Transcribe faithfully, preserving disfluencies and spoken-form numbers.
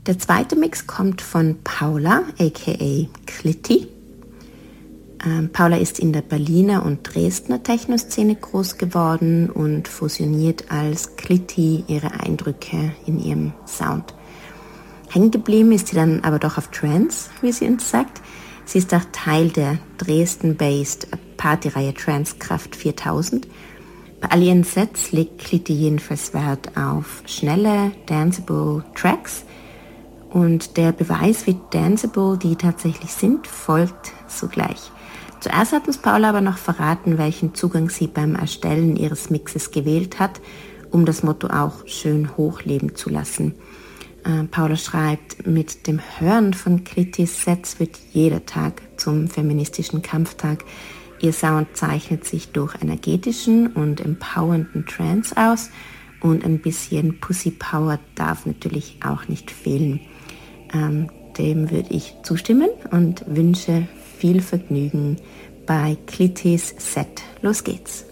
Der zweite Mix kommt von Paula, aka Clitti. Ähm, Paula ist in der Berliner und Dresdner Techno-Szene groß geworden und fusioniert als Clitti ihre Eindrücke in ihrem Sound. Hängen geblieben ist sie dann aber doch auf Trance, wie sie uns sagt. Sie ist auch Teil der Dresden-based Partyreihe Trance Kraft viertausend. Bei all ihren Sets legt Clitti jedenfalls Wert auf schnelle, danceable Tracks. Und der Beweis, wie danceable die tatsächlich sind, folgt sogleich. Zuerst hat uns Paula aber noch verraten, welchen Zugang sie beim Erstellen ihres Mixes gewählt hat, um das Motto auch schön hochleben zu lassen. Äh, Paula schreibt, mit dem Hören von Clittis Sets wird jeder Tag zum feministischen Kampftag. Ihr Sound zeichnet sich durch energetischen und empowernden Trance aus und ein bisschen Pussy Power darf natürlich auch nicht fehlen. Ähm, dem würde ich zustimmen und wünsche viel Vergnügen bei Clittis Set. Los geht's!